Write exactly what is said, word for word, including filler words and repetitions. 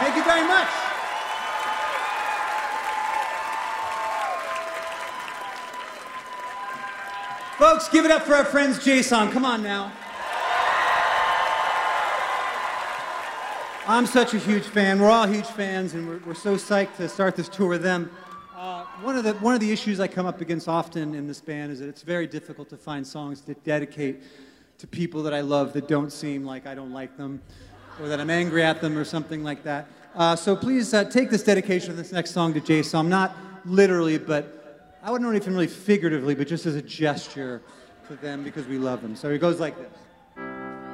Thank you very much. Folks, give it up for our friends Jay-Song. Come on now. I'm such a huge fan. We're all huge fans, and we're, we're so psyched to start this tour with them. Uh, one of the one of the issues I come up against often in this band is that it's very difficult to find songs to dedicate to people that I love that don't seem like I don't like them, or that I'm angry at them, or something like that. Uh, so please uh, take this dedication of this next song to Jay-Song, not literally, but I wouldn't even really figuratively, but just as a gesture to them because we love them. So it goes like this.